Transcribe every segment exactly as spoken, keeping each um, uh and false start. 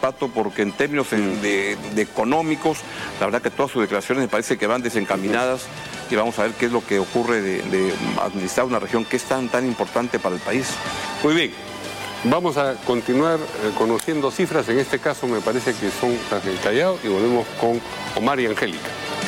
Pato, porque en términos de, de económicos, la verdad que todas sus declaraciones me parece que van desencaminadas y vamos a ver qué es lo que ocurre de, de administrar una región que es tan, tan importante para el país. Muy bien, vamos a continuar eh, conociendo cifras, en este caso me parece que son las del Callao, y volvemos con Omar y Angélica.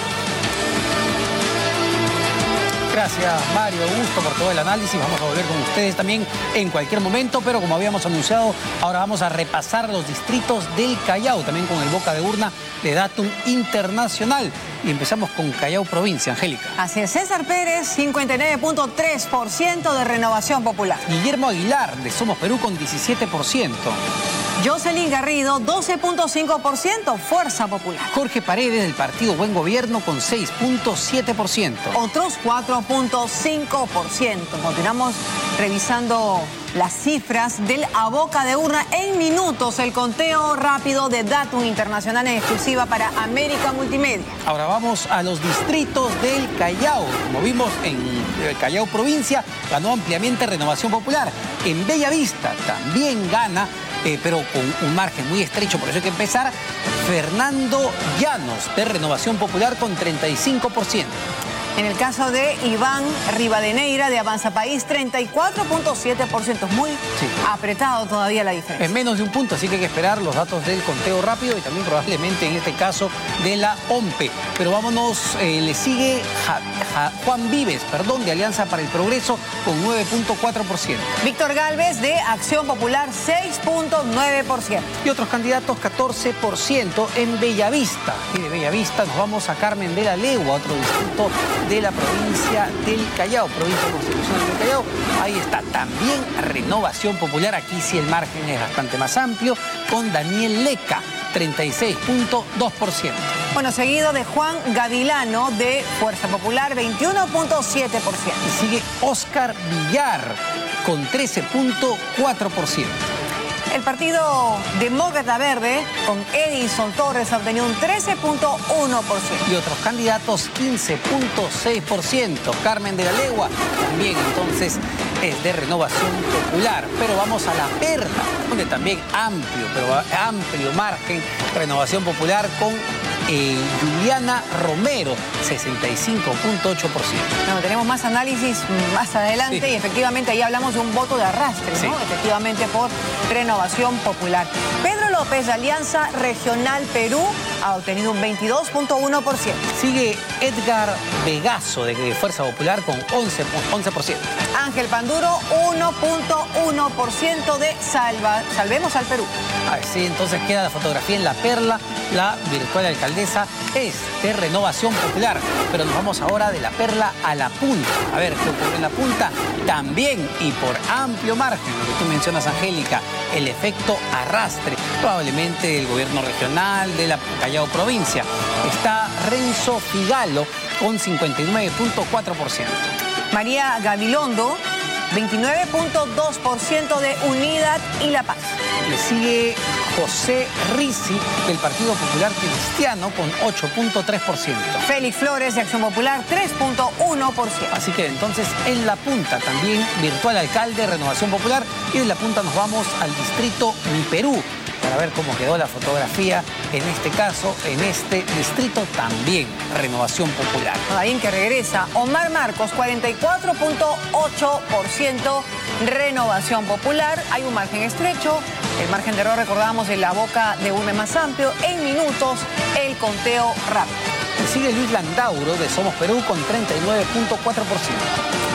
Gracias, Mario, gusto por todo el análisis. Vamos a volver con ustedes también en cualquier momento, pero como habíamos anunciado, ahora vamos a repasar los distritos del Callao, también con el boca de urna de Datum Internacional. Y empezamos con Callao Provincia, Angélica. Así es, César Pérez, cincuenta y nueve punto tres por ciento de Renovación Popular. Guillermo Aguilar, de Somos Perú, con diecisiete por ciento. Jocelyn Garrido, doce punto cinco por ciento, Fuerza Popular. Jorge Paredes, del Partido Buen Gobierno, con seis punto siete por ciento. Otros cuatro punto cinco por ciento. Continuamos revisando las cifras del a boca de urna en minutos. El conteo rápido de Datum Internacional en exclusiva para América Multimedia. Ahora vamos a los distritos del Callao. Como vimos en el Callao Provincia, ganó ampliamente Renovación Popular. En Bellavista también gana, eh, pero con un margen muy estrecho, por eso hay que empezar. Fernando Llanos, de Renovación Popular, con treinta y cinco por ciento. En el caso de Iván Rivadeneira, de Avanza País, treinta y cuatro punto siete por ciento. Es muy sí. apretado todavía la diferencia. En menos de un punto, así que hay que esperar los datos del conteo rápido y también probablemente en este caso de la O M P E. Pero vámonos, eh, le sigue ja, ja, Juan Vives, perdón, de Alianza para el Progreso, con nueve punto cuatro por ciento. Víctor Galvez, de Acción Popular, seis punto nueve por ciento. Y otros candidatos, catorce por ciento en Bellavista. Y de Bellavista nos vamos a Carmen de la Legua, otro distrito de la provincia del Callao, provincia constitucional del Callao. Ahí está también Renovación Popular. Aquí sí el margen es bastante más amplio, con Daniel Leca, treinta y seis punto dos por ciento. Bueno, seguido de Juan Gavilano, de Fuerza Popular, veintiuno punto siete por ciento. Y sigue Oscar Villar, con trece punto cuatro por ciento. El Partido Demócrata Verde, con Edison Torres, ha obtenido un trece punto uno por ciento. Y otros candidatos, quince punto seis por ciento. Carmen de la Legua, también entonces es de Renovación Popular. Pero vamos a La Perla, donde también amplio, pero amplio margen, Renovación Popular con eh, Juliana Romero, sesenta y cinco punto ocho por ciento. Bueno, tenemos más análisis más adelante sí. y efectivamente ahí hablamos de un voto de arrastre, ¿no? Sí. Efectivamente por Renovación Popular. Pedro López, de Alianza Regional Perú, ha obtenido un veintidós punto uno por ciento. Sigue Edgar Vegaso, de Fuerza Popular, con once por ciento. Ángel Panduro, uno punto uno por ciento de Salva, Salvemos al Perú. A ver, sí, entonces queda la fotografía en La Perla. La virtual alcaldesa es de Renovación Popular. Pero nos vamos ahora de La Perla a La Punta. A ver, ¿qué ocurre en La Punta? También, y por amplio margen, lo que tú mencionas, Angélica, el efecto arrastre, probablemente del gobierno regional, de la Callao Provincia. Está Renzo Figalo, con cincuenta y nueve punto cuatro por ciento. María Gabilondo, veintinueve punto dos por ciento de Unidad y La Paz. Le sigue José Rizzi, del Partido Popular Cristiano, con ocho punto tres por ciento. Félix Flores, de Acción Popular, tres punto uno por ciento. Así que entonces en La Punta también virtual alcalde, Renovación Popular. Y de La Punta nos vamos al distrito Mi Perú, para ver cómo quedó la fotografía en este caso, en este distrito también Renovación Popular. Ahí en que regresa Omar Marcos, cuarenta y cuatro punto ocho por ciento Renovación Popular. Hay un margen estrecho, el margen de error, recordábamos, de la boca de urna más amplio. En minutos, el conteo rápido. Sigue Luis Landauro, de Somos Perú, con treinta y nueve punto cuatro por ciento.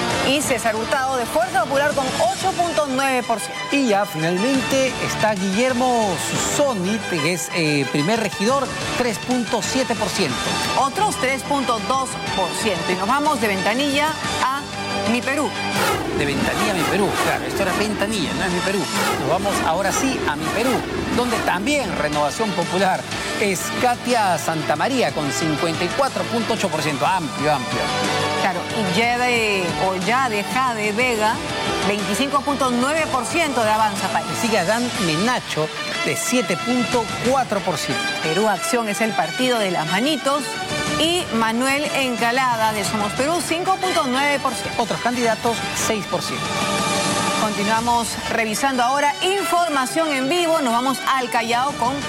Y César Hurtado, de Fuerza Popular, con ocho punto nueve por ciento. Y ya finalmente está Guillermo Susoni, que es eh, primer regidor, tres punto siete por ciento. Otros tres punto dos por ciento. Y nos vamos de Ventanilla a Mi Perú. De Ventanilla a Mi Perú, claro, esto era Ventanilla, no es Mi Perú. Nos vamos ahora sí a Mi Perú, donde también Renovación Popular es Katia Santamaría, con cincuenta y cuatro punto ocho por ciento. Amplio, amplio. Claro, y ya de, o ya de Jade Vega, veinticinco punto nueve por ciento de Avanza País. Sigue Adán Menacho, de siete punto cuatro por ciento. Perú Acción es el partido de las manitos. Y Manuel Encalada, de Somos Perú, cinco punto nueve por ciento. Otros candidatos, seis por ciento. Continuamos revisando ahora información en vivo. Nos vamos al Callao con